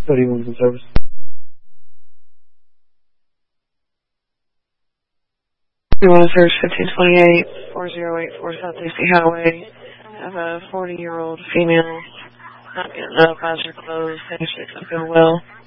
31's in service. We want to search 1528 4084 South AC Highway. Have a 40-year-old female not getting up, eyes are closed, things are not going well.